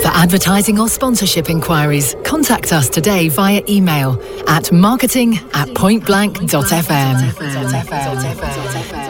For advertising or sponsorship inquiries, contact us today via email at marketing@pointblank.fm.